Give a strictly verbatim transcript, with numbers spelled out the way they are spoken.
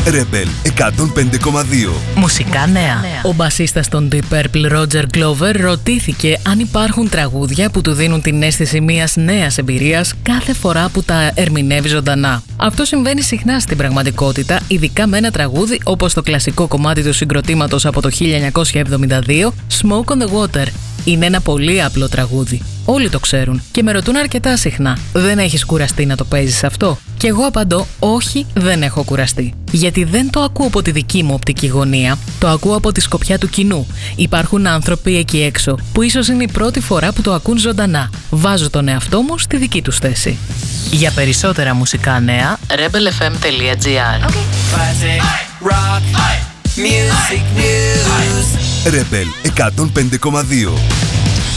Rebel εκατόν πέντε κόμμα δύο. Μουσικά νέα. Ο μπασίστας των Deep Purple Roger Glover ρωτήθηκε αν υπάρχουν τραγούδια που του δίνουν την αίσθηση μιας νέας εμπειρίας κάθε φορά που τα ερμηνεύει ζωντανά. Αυτό συμβαίνει συχνά στην πραγματικότητα, ειδικά με ένα τραγούδι όπως το κλασικό κομμάτι του συγκροτήματος από το χίλια εννιακόσια εβδομήντα δύο, Smoke on the Water. Είναι ένα πολύ απλό τραγούδι. Όλοι το ξέρουν και με ρωτούν αρκετά συχνά: δεν έχεις κουραστεί να το παίζεις αυτό? Και εγώ απαντώ: όχι, δεν έχω κουραστεί. Γιατί δεν το ακούω από τη δική μου οπτική γωνία, το ακούω από τη σκοπιά του κοινού. Υπάρχουν άνθρωποι εκεί έξω που ίσως είναι η πρώτη φορά που το ακούν ζωντανά. Βάζω τον εαυτό μου στη δική τους θέση. Για περισσότερα μουσικά νέα, rebel f m τελεία g r. Rebel εκατόν πέντε κόμμα δύο.